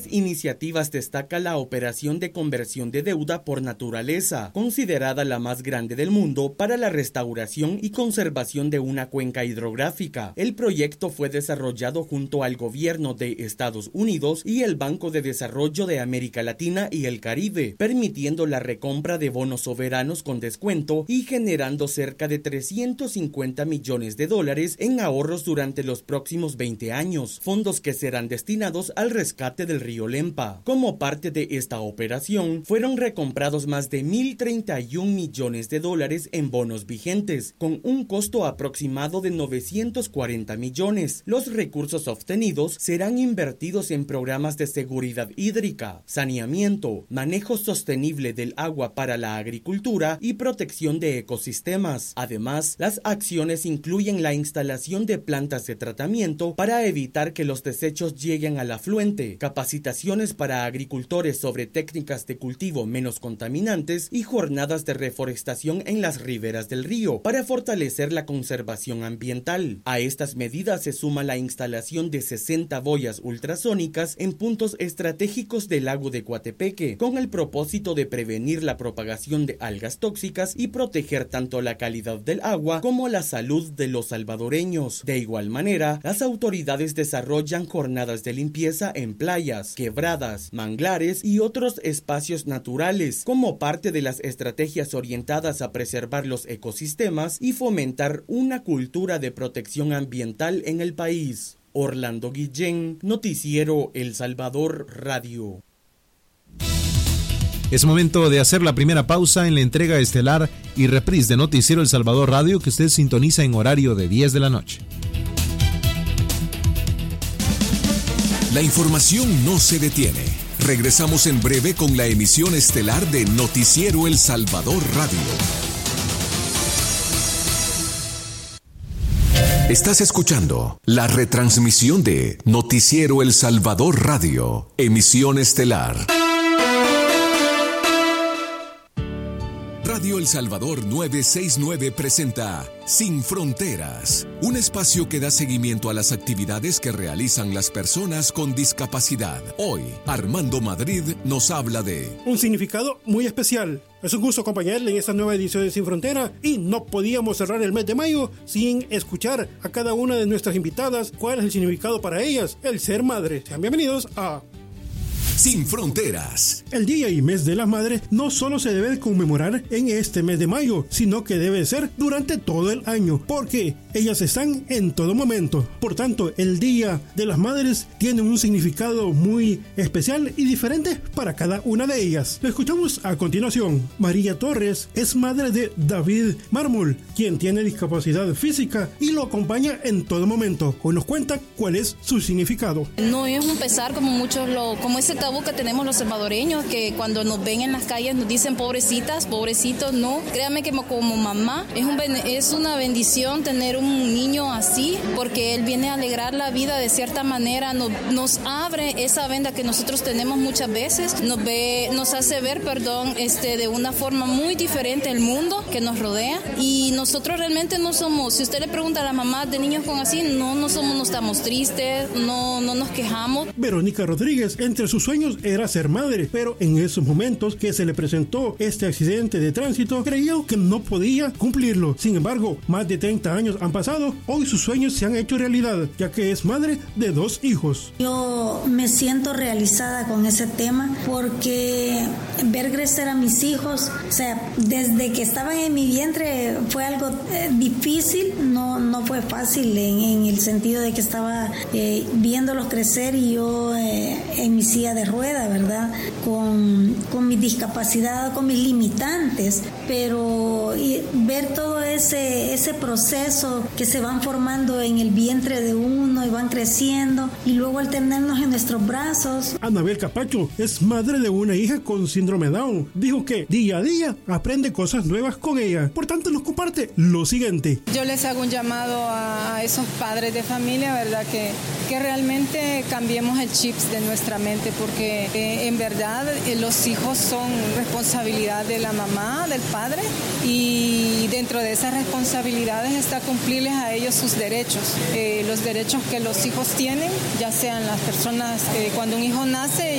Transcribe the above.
Iniciativas destaca la operación de conversión de deuda por naturaleza, considerada la más grande del mundo para la restauración y conservación de una cuenca hidrográfica. El proyecto fue desarrollado junto al gobierno de Estados Unidos y el Banco de Desarrollo de América Latina y el Caribe, permitiendo la recompra de bonos soberanos con descuento y generando cerca de $350 millones en ahorros durante los próximos 20 años, fondos que serán destinados al rescate del río Lempa. Como parte de esta operación, fueron recomprados más de $1.031 millones en bonos vigentes, con un costo aproximado de 940 millones. Los recursos obtenidos serán invertidos en programas de seguridad hídrica, saneamiento, manejo sostenible del agua para la agricultura y protección de ecosistemas. Además, las acciones incluyen la instalación de plantas de tratamiento para evitar que los desechos lleguen al afluente, capacitaciones para agricultores sobre técnicas de cultivo menos contaminantes y jornadas de reforestación en las riberas del río para fortalecer la conservación ambiental. A estas medidas se suma la instalación de 60 boyas ultrasónicas en puntos estratégicos del lago de Coatepeque, con el propósito de prevenir la propagación de algas tóxicas y proteger tanto la calidad del agua como la salud de los salvadoreños. De igual manera, las autoridades desarrollan jornadas de limpieza en playas, quebradas, manglares y otros espacios naturales, como parte de las estrategias orientadas a preservar los ecosistemas y fomentar una cultura de protección ambiental en el país. Orlando Guillén, Noticiero El Salvador Radio. Es momento de hacer la primera pausa en la entrega estelar y reprise de Noticiero El Salvador Radio, que usted sintoniza en horario de 10 de la noche. La información no se detiene. Regresamos en breve con la emisión estelar de Noticiero El Salvador Radio. Estás escuchando la retransmisión de Noticiero El Salvador Radio, emisión estelar. Radio El Salvador 969 presenta Sin Fronteras, un espacio que da seguimiento a las actividades que realizan las personas con discapacidad. Hoy, Armando Madrid nos habla de un significado muy especial. Es un gusto acompañarle en esta nueva edición de Sin Frontera y no podíamos cerrar el mes de mayo sin escuchar a cada una de nuestras invitadas cuál es el significado para ellas, el ser madre. Sean bienvenidos a Sin Fronteras. El Día y Mes de las Madres no solo se debe conmemorar en este mes de mayo, sino que debe ser durante todo el año, porque ellas están en todo momento. Por tanto, el Día de las Madres tiene un significado muy especial y diferente para cada una de ellas. Lo escuchamos a continuación. María Torres es madre de David Mármol, quien tiene discapacidad física y lo acompaña en todo momento. Hoy nos cuenta cuál es su significado. No es un pesar como muchos como ese tabú que tenemos los salvadoreños, que cuando nos ven en las calles nos dicen pobrecitas, pobrecitos. No, créanme que como mamá es una bendición tener un niño así, porque él viene a alegrar la vida de cierta manera, nos abre esa venda que nosotros tenemos muchas veces, nos hace ver, de una forma muy diferente el mundo que nos rodea, y nosotros realmente no somos, si usted le pregunta a las mamás de niños con así, no estamos tristes, no nos quejamos. Verónica Rodríguez, entre sus sueños era ser madre, pero en esos momentos que se le presentó este accidente de tránsito, creyó que no podía cumplirlo. Sin embargo, más de 30 años han pasado, hoy sus sueños se han hecho realidad, ya que es madre de 2 hijos. Yo me siento realizada con ese tema, porque ver crecer a mis hijos, o sea, desde que estaban en mi vientre fue algo difícil, no fue fácil en el sentido de que estaba viéndolos crecer y yo en mi silla de rueda, ¿verdad? Con mi discapacidad, con mis limitantes, pero ver todo ese proceso que se van formando en el vientre de uno y van creciendo, y luego al tenernos en nuestros brazos. Anabel Capacho es madre de una hija con síndrome Down. Dijo que día a día aprende cosas nuevas con ella. Por tanto, nos comparte lo siguiente. Yo les hago un llamado a esos padres de familia, ¿verdad? Que realmente cambiemos el chip de nuestra nuestra mente, porque en verdad los hijos son responsabilidad de la mamá, del padre, y dentro de esas responsabilidades está cumplirles a ellos sus derechos, los derechos que los hijos tienen, ya sean las personas, cuando un hijo nace